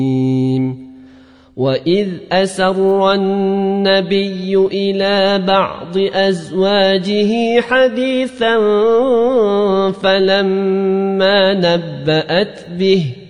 وإذ أسر النبي إلى بعض أزواجه حديثا فلما نبأت به